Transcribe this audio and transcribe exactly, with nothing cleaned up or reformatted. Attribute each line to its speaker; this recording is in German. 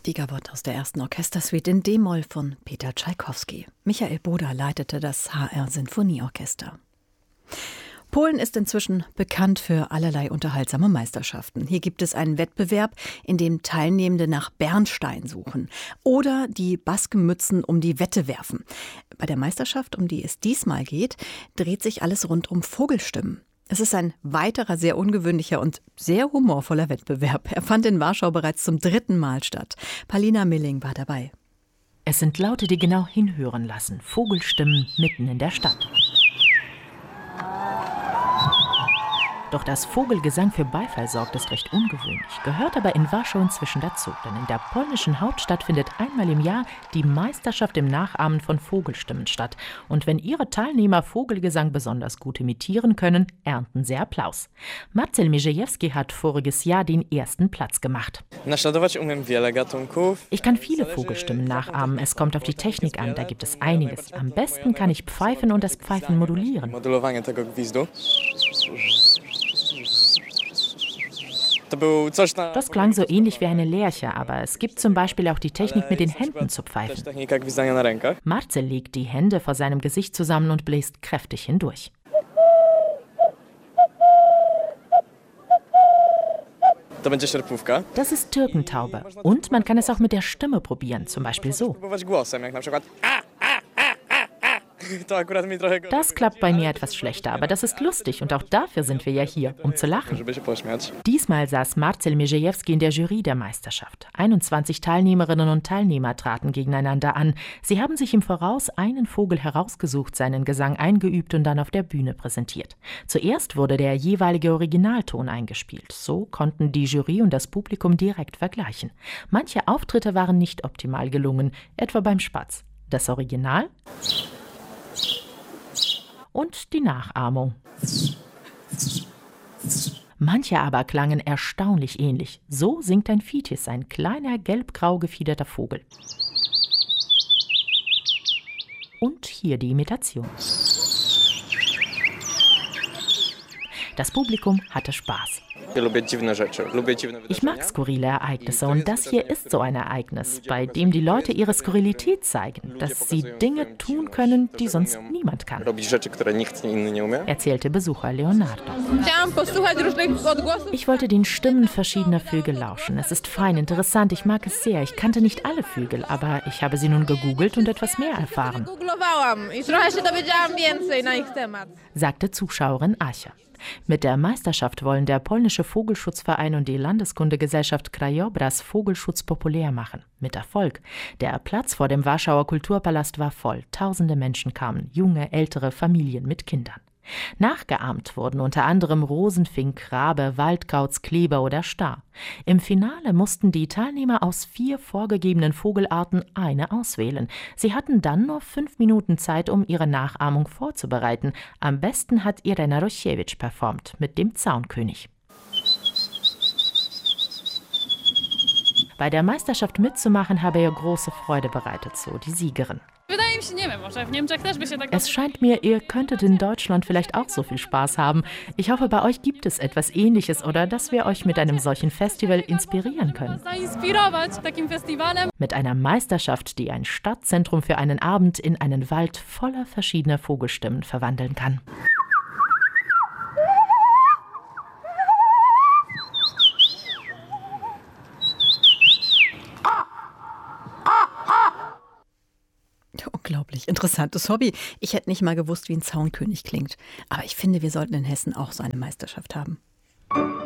Speaker 1: Die Gavotte aus der ersten Orchestersuite in D-Moll von Peter Tschaikowski. Michael Boda leitete das H R-Sinfonieorchester. Polen ist inzwischen bekannt für allerlei unterhaltsame Meisterschaften. Hier gibt es einen Wettbewerb, in dem Teilnehmende nach Bernstein suchen oder die Baskenmützen um die Wette werfen. Bei der Meisterschaft, um die es diesmal geht, dreht sich alles rund um Vogelstimmen. Es ist ein weiterer, sehr ungewöhnlicher und sehr humorvoller Wettbewerb. Er fand in Warschau bereits zum dritten Mal statt. Palina Milling war dabei.
Speaker 2: Es sind Laute, die genau hinhören lassen. Vogelstimmen mitten in der Stadt. Doch dass Vogelgesang für Beifall sorgt, ist recht ungewöhnlich, gehört aber in Warschau inzwischen dazu. Denn in der polnischen Hauptstadt findet einmal im Jahr die Meisterschaft im Nachahmen von Vogelstimmen statt. Und wenn ihre Teilnehmer Vogelgesang besonders gut imitieren können, ernten sie Applaus. Marcel Mierzejewski hat voriges Jahr den ersten Platz gemacht. Ich kann viele Vogelstimmen nachahmen, es kommt auf die Technik an, da gibt es einiges. Am besten kann ich pfeifen und das Pfeifen modulieren. Das klang so ähnlich wie eine Lerche, aber es gibt zum Beispiel auch die Technik, mit den Händen zu pfeifen. Marcel legt die Hände vor seinem Gesicht zusammen und bläst kräftig hindurch. Das ist Türkentaube. Und man kann es auch mit der Stimme probieren, zum Beispiel so. Das klappt bei mir etwas schlechter, aber das ist lustig und auch dafür sind wir ja hier, um zu lachen. Diesmal saß Marcel Mierzejewski in der Jury der Meisterschaft. einundzwanzig Teilnehmerinnen und Teilnehmer traten gegeneinander an. Sie haben sich im Voraus einen Vogel herausgesucht, seinen Gesang eingeübt und dann auf der Bühne präsentiert. Zuerst wurde der jeweilige Originalton eingespielt. So konnten die Jury und das Publikum direkt vergleichen. Manche Auftritte waren nicht optimal gelungen, etwa beim Spatz. Das Original und die Nachahmung. Manche aber klangen erstaunlich ähnlich. So singt ein Fitis, ein kleiner gelb-grau gefiederter Vogel. Und hier die Imitation. Das Publikum hatte Spaß. Ich mag skurrile Ereignisse und das hier ist so ein Ereignis, bei dem die Leute ihre Skurrilität zeigen, dass sie Dinge tun können, die sonst niemand kann, erzählte Besucher Leonardo. Ich wollte den Stimmen verschiedener Vögel lauschen. Es ist fein, interessant, ich mag es sehr. Ich kannte nicht alle Vögel, aber ich habe sie nun gegoogelt und etwas mehr erfahren, sagte Zuschauerin Asia. Mit der Meisterschaft wollen der polnische Vogelschutzverein und die Landeskundegesellschaft Krajobraz Vogelschutz populär machen. Mit Erfolg. Der Platz vor dem Warschauer Kulturpalast war voll. Tausende Menschen kamen, junge, ältere Familien mit Kindern. Nachgeahmt wurden unter anderem Rosenfink, Rabe, Waldkauz, Kleber oder Star. Im Finale mussten die Teilnehmer aus vier vorgegebenen Vogelarten eine auswählen. Sie hatten dann nur fünf Minuten Zeit, um ihre Nachahmung vorzubereiten. Am besten hat Irena Rosiewicz performt mit dem Zaunkönig. Bei der Meisterschaft mitzumachen habe ihr große Freude bereitet, so die Siegerin. Es scheint mir, ihr könntet in Deutschland vielleicht auch so viel Spaß haben. Ich hoffe, bei euch gibt es etwas Ähnliches oder dass wir euch mit einem solchen Festival inspirieren können. Mit einer Meisterschaft, die ein Stadtzentrum für einen Abend in einen Wald voller verschiedener Vogelstimmen verwandeln kann.
Speaker 1: Unglaublich interessantes Hobby. Ich hätte nicht mal gewusst, wie ein Zaunkönig klingt. Aber ich finde, wir sollten in Hessen auch so eine Meisterschaft haben.